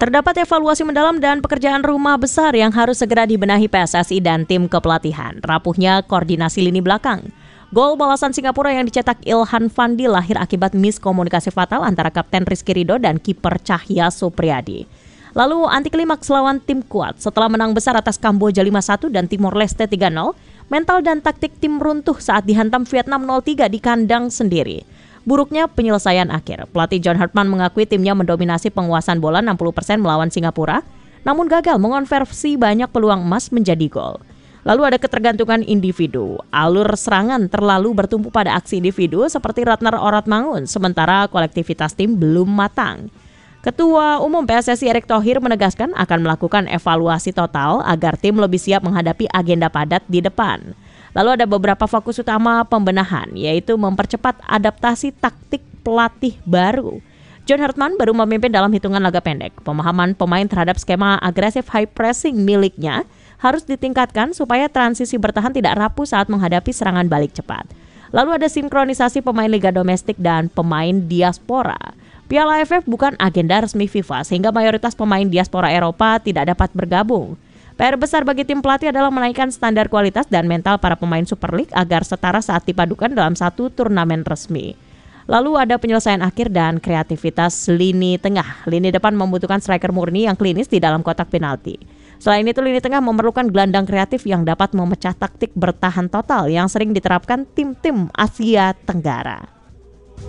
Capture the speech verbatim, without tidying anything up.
Terdapat evaluasi mendalam dan pekerjaan rumah besar yang harus segera dibenahi P S S I dan tim kepelatihan. Rapuhnya koordinasi lini belakang. Gol balasan Singapura yang dicetak Ilhan Fandi lahir akibat miskomunikasi fatal antara Kapten Rizky Ridho dan kiper Cahya Supriyadi. Lalu anti klimaks lawan tim kuat setelah menang besar atas Kamboja lima satu dan Timor Leste tiga nol, mental dan taktik tim runtuh saat dihantam Vietnam nol tiga di kandang sendiri. Buruknya penyelesaian akhir. Pelatih John Hartman mengakui timnya mendominasi penguasaan bola enam puluh persen melawan Singapura, namun gagal mengonversi banyak peluang emas menjadi gol. Lalu ada ketergantungan individu. Alur serangan terlalu bertumpu pada aksi individu seperti Ratnar Oratmangun, sementara kolektivitas tim belum matang. Ketua Umum P S S I Erick Thohir menegaskan akan melakukan evaluasi total agar tim lebih siap menghadapi agenda padat di depan. Lalu ada beberapa fokus utama pembenahan, yaitu mempercepat adaptasi taktik pelatih baru. John Hartman baru memimpin dalam hitungan laga pendek. Pemahaman pemain terhadap skema agresif high pressing miliknya harus ditingkatkan supaya transisi bertahan tidak rapuh saat menghadapi serangan balik cepat. Lalu ada sinkronisasi pemain liga domestik dan pemain diaspora. Piala A F F bukan agenda resmi FIFA sehingga mayoritas pemain diaspora Eropa tidak dapat bergabung. P R besar bagi tim pelatih adalah menaikkan standar kualitas dan mental para pemain Super League agar setara saat dipadukan dalam satu turnamen resmi. Lalu ada penyelesaian akhir dan kreativitas lini tengah. Lini depan membutuhkan striker murni yang klinis di dalam kotak penalti. Selain itu, lini tengah memerlukan gelandang kreatif yang dapat memecah taktik bertahan total yang sering diterapkan tim-tim Asia Tenggara.